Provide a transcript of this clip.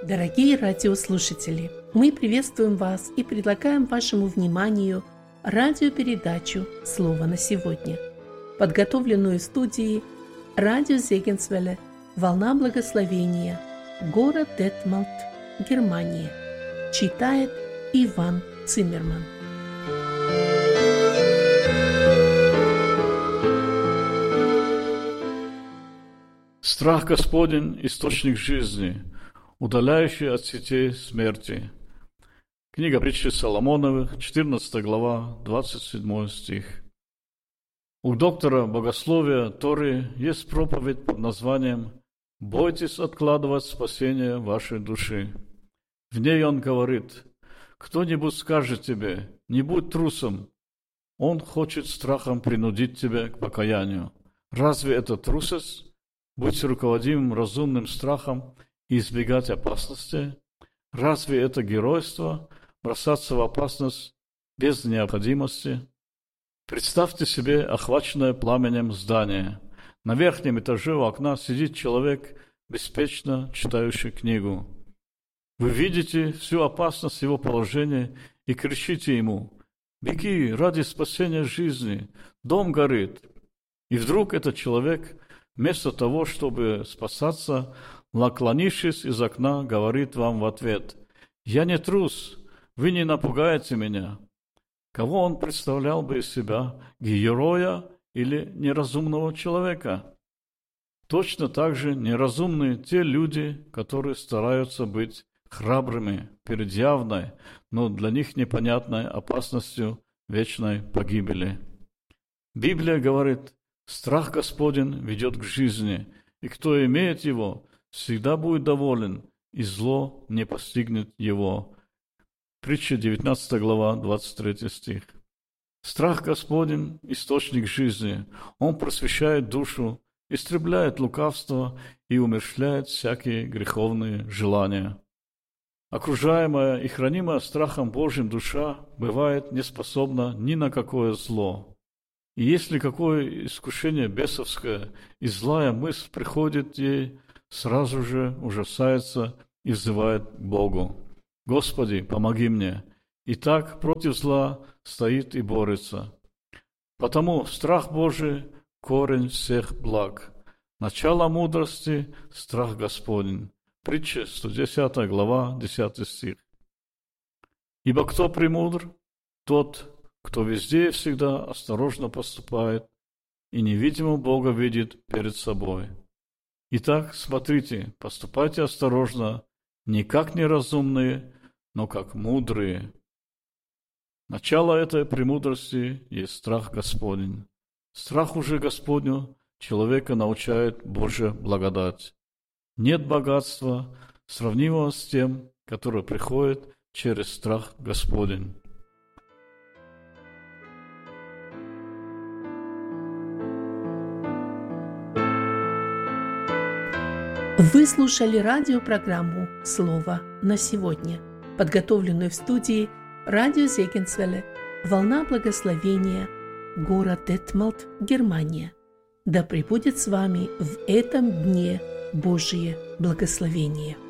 Дорогие радиослушатели, мы приветствуем вас и предлагаем вашему вниманию радиопередачу «Слово на сегодня», подготовленную в студии радио Зегенсвелле «Волна благословения», город Детмалт, Германия. Читает Иван Циммерман. Страх Господень – источник жизни, удаляющий от сетей смерти. Книга притчи Соломоновых, 14 глава, 27 стих. У доктора богословия Тори есть проповедь под названием «Бойтесь откладывать спасение вашей души». В ней он говорит: «Кто-нибудь скажет тебе, не будь трусом, он хочет страхом принудить тебя к покаянию. Разве это трусость? Быть руководимым разумным страхом и избегать опасности? Разве это геройство – бросаться в опасность без необходимости? Представьте себе охваченное пламенем здание. На верхнем этаже у окна сидит человек, беспечно читающий книгу. Вы видите всю опасность его положения и кричите ему: «Беги ради спасения жизни, дом горит». И вдруг этот человек, вместо того, чтобы спасаться, наклонившись из окна, говорит вам в ответ: «Я не трус, вы не напугаете меня». Кого он представлял бы из себя, героя или неразумного человека? Точно так же неразумны те люди, которые стараются быть храбрыми перед явной, но для них непонятной опасностью вечной погибели. Библия говорит: страх Господень ведет к жизни, и кто имеет его, всегда будет доволен, и зло не постигнет его. Притча 19 глава, 23 стих. Страх Господень – источник жизни. Он просвещает душу, истребляет лукавство и умерщвляет всякие греховные желания. Окружаемая и хранимая страхом Божьим душа бывает неспособна ни на какое зло. И если какое искушение бесовское и злая мысль приходит ей, сразу же ужасается и взывает к Богу: «Господи, помоги мне!» И так против зла стоит и борется. Потому страх Божий – корень всех благ. Начало мудрости – страх Господень. Притча 110 глава, 10 стих. Ибо кто премудр? Тот, кто везде и всегда осторожно поступает и невидимого Бога видит перед собой. Итак, смотрите, поступайте осторожно, не как неразумные, но как мудрые. Начало этой премудрости есть страх Господень. Страх уже Господню человека научает Божья благодать. Нет богатства, сравнимого с тем, которое приходит через страх Господень. Вы слушали радиопрограмму «Слово на сегодня», подготовленную в студии радио Зегенсвелле «Волна благословения», город Детмалт, Германия. Да пребудет с вами в этом дне Божие благословение.